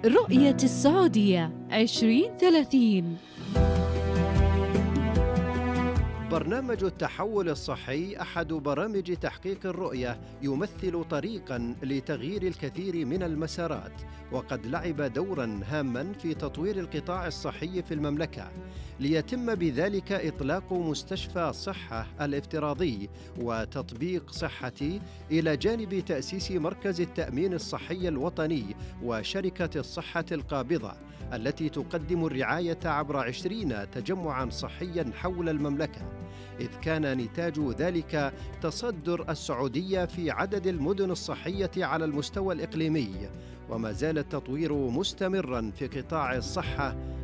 رؤية السعودية 2030. برنامج التحول الصحي أحد برامج تحقيق الرؤية، يمثل طريقاً لتغيير الكثير من المسارات، وقد لعب دوراً هاماً في تطوير القطاع الصحي في المملكة، ليتم بذلك إطلاق مستشفى صحة الافتراضي وتطبيق صحتي، إلى جانب تأسيس مركز التأمين الصحي الوطني وشركة الصحة القابضة التي تقدم الرعاية عبر 20 تجمعاً صحياً حول المملكة، إذ كان نتاج ذلك تصدر السعودية في عدد المدن الصحية على المستوى الإقليمي. وما زال التطوير مستمراً في قطاع الصحة